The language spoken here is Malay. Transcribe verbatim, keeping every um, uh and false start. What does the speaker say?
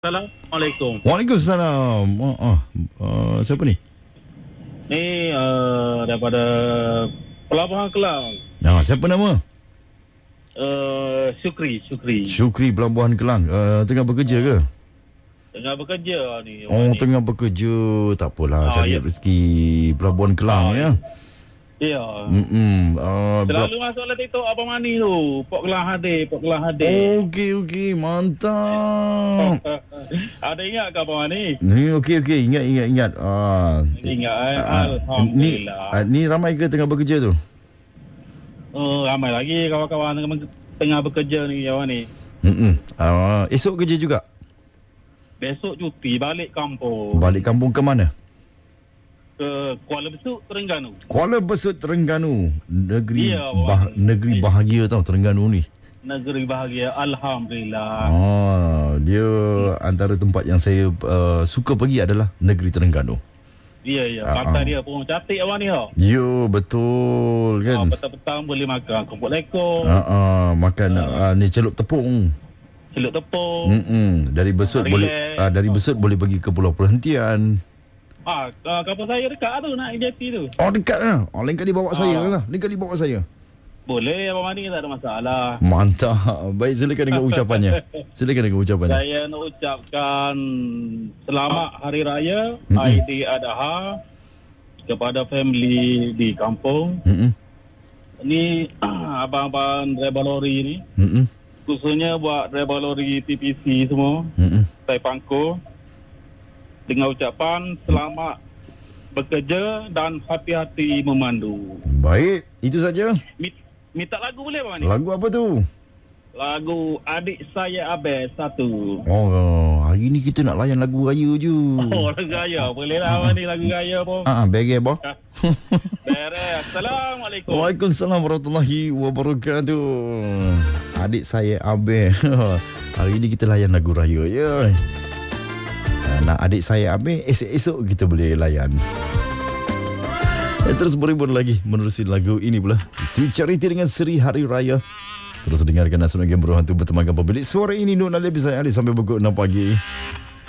Assalamualaikum. Waalaikumsalam. Oh, oh. Uh, siapa ni? Ni uh, daripada Pelabuhan Kelang. Ah, siapa nama? Uh, Syukri, Syukri. Syukri, Pelabuhan Kelang. Uh, tengah bekerja ke? Tengah bekerja ni. Oh, ni. tengah bekerja. Tak apalah, Ah, cari ya. rezeki Pelabuhan Kelang Ah, ya. Ya. Hmm. Uh, Selalu masuk dalam TikTok Abang Mani tu. Pok Kelang hadir, Pok Kelang hadir. Okey, okey. Mantap. Ada ingat ke Abang Mani? Ni okey, okey. Ingat, ingat, ingat. Ah, Ingat eh? ah, ni, Alhamdulillah. ah, ni ramai ke tengah bekerja tu? Oh, ramai lagi kawan-kawan tengah, tengah bekerja ni Abang ni. Hmm. Uh, esok kerja juga? Besok cuti balik kampung. Balik kampung ke mana? Ke Kuala Besut, Terengganu. Kuala Besut, Terengganu. Negeri Ya, bah, negeri bahagia tau Terengganu ni. Negeri bahagia, Alhamdulillah. Ah, dia antara tempat yang saya uh, suka pergi adalah negeri Terengganu. Ya, ya. Ah, Pantai ah. dia pun cantik awak ni. Ha. Yo, betul Ah, kan. petang-petang boleh makan kumpul lekor, Ah, ah, makan ah, ni celup tepung. celup tepung. Hmm, dari Besut Relax. boleh ah, dari Besut boleh pergi ke Pulau Perhentian. Ah, ah, kampung saya dekat tu nak J T tu. Oh, dekat lah. Oh, lain kali bawa saya Ah. lah. Lain kali bawa saya. Boleh Abang Mani, tak ada masalah. Mantap. Baik, silakan dengan ucapannya. Silakan dengan ucapannya. Saya nak ucapkan selamat Hari Raya Mm-mm. Aidiladha kepada family di kampung. Hmm. Ni abang-abang driver lori ni, Hmm. khususnya buat driver lori T P C semua, Hmm. saya pangku dengan ucapan selamat bekerja dan hati-hati memandu. Baik, itu saja. Mi- Minta lagu boleh Abang Mani? Lagu apa tu? Lagu Adik Saya Abel satu. Oh, hari ni kita nak layan lagu raya je. Oh, lagu raya. Boleh lah Abang Mani, lagu raya pun. Ah, bege boh. Beres. Assalamualaikum. Waalaikumsalam warahmatullahi wabarakatuh. Adik saya Abel. Hari ni kita layan lagu raya je. Ah, nak adik saya Abel, esok-esok kita boleh layan. Eh, terus berhibur lagi menerusi lagu ini pula. Sweet Charity dengan Seri Hari Raya. Terus dengarkan Nasional Game Berhantu bertemankan pemilik suara ini Nur Nalib saya Ali sampai pukul enam pagi.